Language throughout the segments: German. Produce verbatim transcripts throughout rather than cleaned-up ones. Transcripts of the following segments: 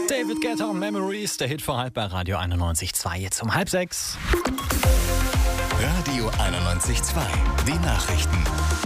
David Guetta und Memories, der Hit für heute bei Radio einundneunzig Komma zwei, jetzt um halb sechs. Radio einundneunzig Komma zwei, die Nachrichten.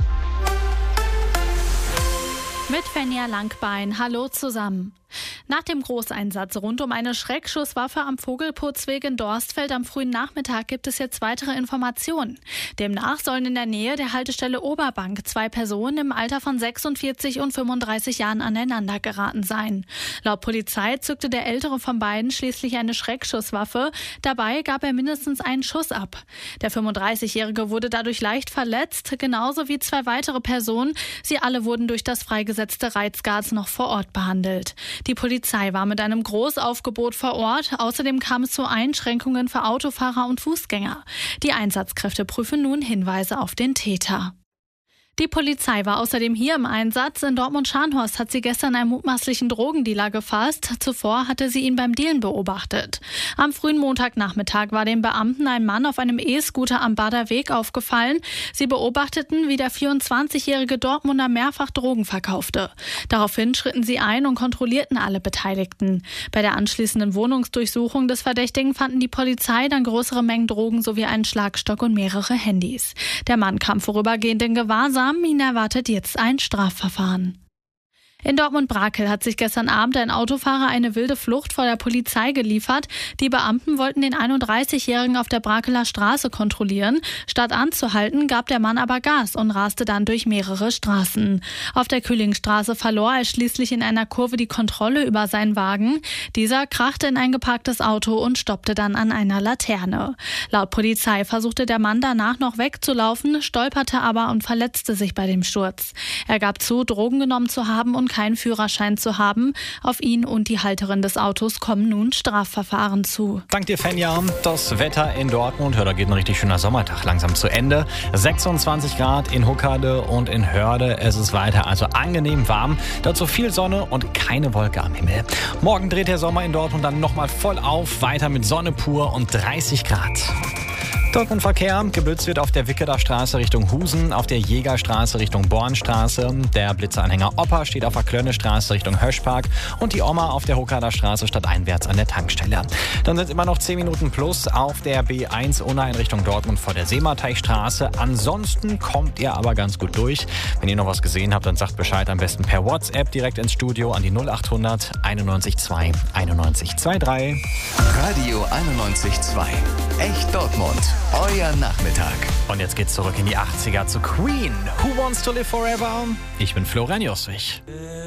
Mit Fenja Langbein. Hallo zusammen. Nach dem Großeinsatz rund um eine Schreckschusswaffe am Vogelputzweg in Dorstfeld am frühen Nachmittag gibt es jetzt weitere Informationen. Demnach sollen in der Nähe der Haltestelle Oberbank zwei Personen im Alter von sechsundvierzig und fünfunddreißig Jahren aneinander geraten sein. Laut Polizei zückte der ältere von beiden schließlich eine Schreckschusswaffe. Dabei gab er mindestens einen Schuss ab. Der fünfunddreißigjährige wurde dadurch leicht verletzt, genauso wie zwei weitere Personen. Sie alle wurden durch das freigesetzte Reizgas noch vor Ort behandelt. Die Polizei war mit einem Großaufgebot vor Ort. Außerdem kam es zu Einschränkungen für Autofahrer und Fußgänger. Die Einsatzkräfte prüfen nun Hinweise auf den Täter. Die Polizei war außerdem hier im Einsatz. In Dortmund-Scharnhorst hat sie gestern einen mutmaßlichen Drogendealer gefasst. Zuvor hatte sie ihn beim Dealen beobachtet. Am frühen Montagnachmittag war den Beamten ein Mann auf einem E-Scooter am Bader Weg aufgefallen. Sie beobachteten, wie der vierundzwanzigjährige Dortmunder mehrfach Drogen verkaufte. Daraufhin schritten sie ein und kontrollierten alle Beteiligten. Bei der anschließenden Wohnungsdurchsuchung des Verdächtigen fanden die Polizei dann größere Mengen Drogen sowie einen Schlagstock und mehrere Handys. Der Mann kam vorübergehend in Gewahrsam. Ihn erwartet jetzt ein Strafverfahren. In Dortmund-Brakel hat sich gestern Abend ein Autofahrer eine wilde Flucht vor der Polizei geliefert. Die Beamten wollten den einunddreißigjährigen auf der Brakeler Straße kontrollieren. Statt anzuhalten, gab der Mann aber Gas und raste dann durch mehrere Straßen. Auf der Kühlingstraße verlor er schließlich in einer Kurve die Kontrolle über seinen Wagen. Dieser krachte in ein geparktes Auto und stoppte dann an einer Laterne. Laut Polizei versuchte der Mann danach noch wegzulaufen, stolperte aber und verletzte sich bei dem Sturz. Er gab zu, Drogen genommen zu haben und keinen Führerschein zu haben. Auf ihn und die Halterin des Autos kommen nun Strafverfahren zu. Dank dir, Fenja. Das Wetter in Dortmund, ja, da geht ein richtig schöner Sommertag langsam zu Ende. sechsundzwanzig Grad in Huckade und in Hörde. Es ist weiter also angenehm warm. Dazu viel Sonne und keine Wolke am Himmel. Morgen dreht der Sommer in Dortmund dann nochmal voll auf. Weiter mit Sonne pur und dreißig Grad. Dortmund-Verkehr. Geblitzt wird auf der Wickeler Straße Richtung Husen, auf der Jägerstraße Richtung Bornstraße. Der Blitzeranhänger Opa steht auf der Klönnestraße Richtung Höschpark und die Oma auf der Huckader Straße stadteinwärts an der Tankstelle. Dann sind es immer noch zehn Minuten plus auf der B eins Unna in Richtung Dortmund vor der Seemarteichstraße. Ansonsten kommt ihr aber ganz gut durch. Wenn ihr noch was gesehen habt, dann sagt Bescheid, am besten per WhatsApp direkt ins Studio an die null acht hundert einundneunzig zwei einundneunzig drei. Radio einundneunzig Komma zwei. Echt Dortmund. Euer Nachmittag. Und jetzt geht's zurück in die achtziger zu Queen. Who Wants to Live Forever? Ich bin Florian Josswig.